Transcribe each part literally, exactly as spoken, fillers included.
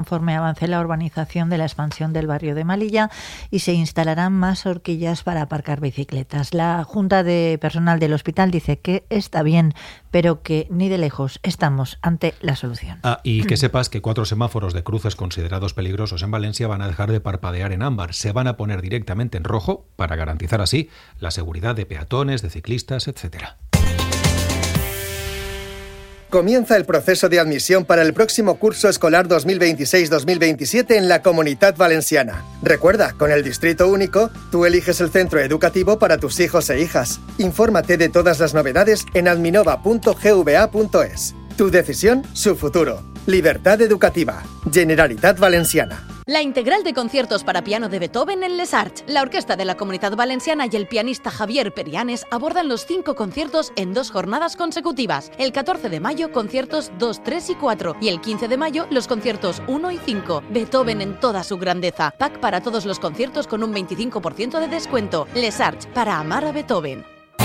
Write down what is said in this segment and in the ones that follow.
conforme avance la urbanización de la expansión del barrio de Malilla y se instalarán más horquillas para aparcar bicicletas. La Junta de Personal del hospital dice que está bien, pero que ni de lejos estamos ante la solución. Ah, y que sepas que cuatro semáforos de cruces considerados peligrosos en Valencia van a dejar de parpadear en ámbar. Se van a poner directamente en rojo para garantizar así la seguridad de peatones, de ciclistas, etcétera. Comienza el proceso de admisión para el próximo curso escolar dos mil veintiséis dos mil veintisiete en la Comunitat Valenciana. Recuerda, con el Distrito Único, tú eliges el centro educativo para tus hijos e hijas. Infórmate de todas las novedades en adminova punto gva punto es. Tu decisión, su futuro. Libertad educativa. Generalitat Valenciana. La integral de conciertos para piano de Beethoven en Les Arts. La Orquesta de la Comunitat Valenciana y el pianista Javier Perianes abordan los cinco conciertos en dos jornadas consecutivas. El catorce de mayo, conciertos dos, tres y cuatro. Y el quince de mayo, los conciertos uno y cinco. Beethoven en toda su grandeza. Pack para todos los conciertos con un veinticinco por ciento de descuento. Les Arts, para amar a Beethoven.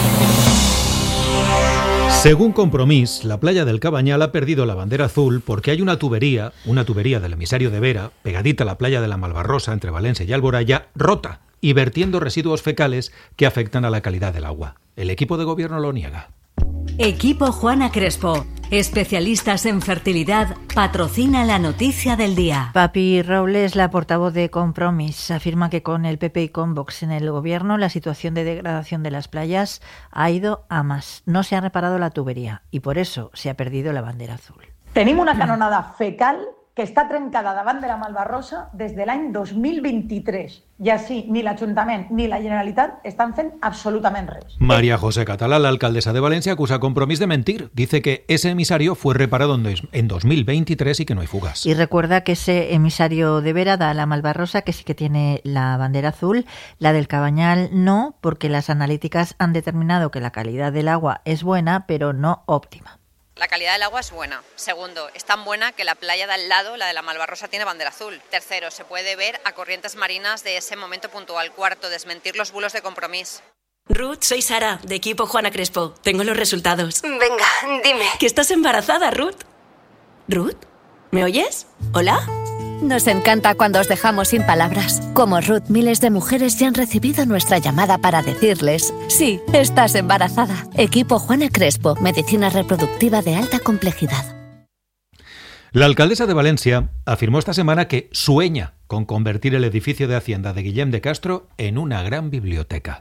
Según Compromís, la playa del Cabanyal ha perdido la bandera azul porque hay una tubería, una tubería del emisario de Vera, pegadita a la playa de la Malvarrosa entre Valencia y Alboraya, rota y vertiendo residuos fecales que afectan a la calidad del agua. El equipo de gobierno lo niega. Equipo Juana Crespo, especialistas en fertilidad, patrocina la noticia del día. Papi Robles, la portavoz de Compromís, afirma que con el P P y con Vox en el gobierno la situación de degradación de las playas ha ido a más. No se ha reparado la tubería y por eso se ha perdido la bandera azul. Tenim una canonada fecal que està trencada davant de la Malvarrosa des de l'any dos mil vint-i-tres. I així ni l'Ajuntament ni la Generalitat estan fent absolutament res. María José Catalá, la alcaldesa de Valencia, acusa a Compromís de mentir. Dice que ese emisario fue reparado en dos mil veintitrés y que no hay fugas. Y recuerda que ese emisario de Vera da a la Malvarrosa, que sí que tiene la bandera azul, la del Cabanyal no, porque las analíticas han determinado que la calidad del agua es buena, pero no óptima. La calidad del agua es buena. Segundo, es tan buena que la playa de al lado, la de la Malvarrosa, tiene bandera azul. Tercero, se puede ver a corrientes marinas de ese momento puntual. Cuarto, desmentir los bulos de Compromís. Ruth, soy Sara, de equipo Juana Crespo. Tengo los resultados. Venga, dime. Que estás embarazada, Ruth. ¿Ruth? ¿Me oyes? ¿Hola? Nos encanta cuando os dejamos sin palabras. Como Ruth, miles de mujeres ya han recibido nuestra llamada para decirles: sí, estás embarazada. Equipo Juana Crespo, medicina reproductiva de alta complejidad. La alcaldesa de Valencia afirmó esta semana que sueña con convertir el edificio de Hacienda de Guillem de Castro en una gran biblioteca.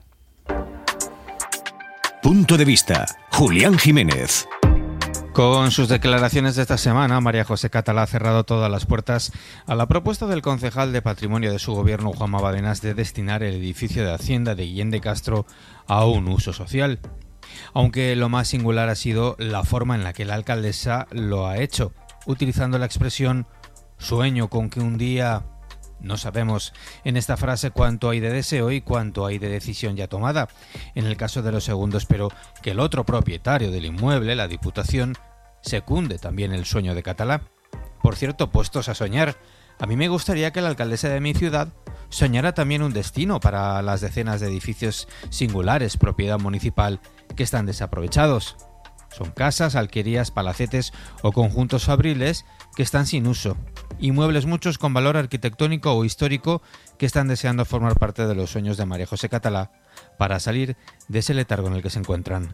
Punto de vista. Julián Jiménez. Con sus declaraciones de esta semana, María José Catalá ha cerrado todas las puertas a la propuesta del concejal de Patrimonio de su gobierno, Juanma Badenas, de destinar el edificio de Hacienda de Guillem de Castro a un uso social. Aunque lo más singular ha sido la forma en la que la alcaldesa lo ha hecho, utilizando la expresión «sueño con que un día...». No sabemos en esta frase cuánto hay de deseo y cuánto hay de decisión ya tomada. En el caso de los segundos, espero que el otro propietario del inmueble, la Diputación, secunde también el sueño de Catalá. Por cierto, puestos a soñar, a mí me gustaría que la alcaldesa de mi ciudad soñara también un destino para las decenas de edificios singulares, propiedad municipal, que están desaprovechados. Son casas, alquerías, palacetes o conjuntos fabriles que están sin uso. Inmuebles muchos con valor arquitectónico o histórico que están deseando formar parte de los sueños de María José Catalá para salir de ese letargo en el que se encuentran.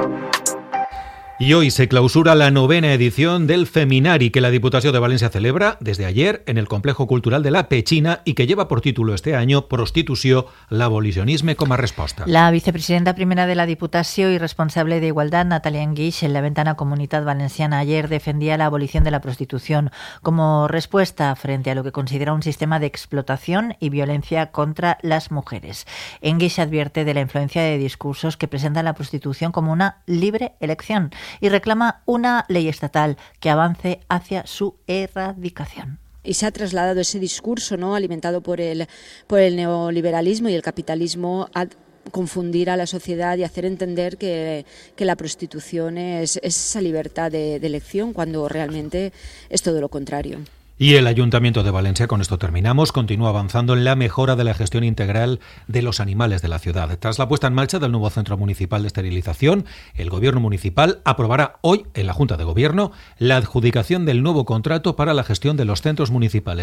Y hoy se clausura la novena edición del Feminari que la Diputación de Valencia celebra desde ayer en el Complejo Cultural de la Pechina y que lleva por título este año Prostitució, l'abolicionisme com a resposta. La vicepresidenta primera de la Diputación y responsable de Igualdad, Natalia Enguix, en la ventana Comunitat Valenciana ayer defendía la abolición de la prostitución como respuesta frente a lo que considera un sistema de explotación y violencia contra las mujeres. Enguix advierte de la influencia de discursos que presentan la prostitución como una libre elección y reclama una ley estatal que avance hacia su erradicación. Y se ha trasladado ese discurso, ¿no?, alimentado por el, por el neoliberalismo y el capitalismo a confundir a la sociedad y hacer entender que, que la prostitución es, es esa libertad de, de elección, cuando realmente es todo lo contrario. Y el Ayuntamiento de Valencia, con esto terminamos, continúa avanzando en la mejora de la gestión integral de los animales de la ciudad. Tras la puesta en marcha del nuevo centro municipal de esterilización, el Gobierno municipal aprobará hoy en la Junta de Gobierno la adjudicación del nuevo contrato para la gestión de los centros municipales.